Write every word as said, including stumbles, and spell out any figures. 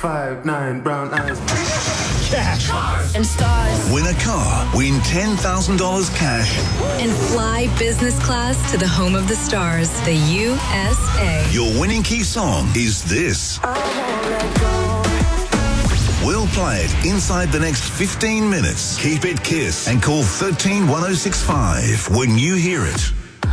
five, nine, brown eyes. Cash. And stars. Win a car. Win ten thousand dollars cash. And fly business class to the home of the stars, the U S A. Your winning key song is this. We'll play it inside the next fifteen minutes. Keep it Kiss and call one three one oh six five when you hear it.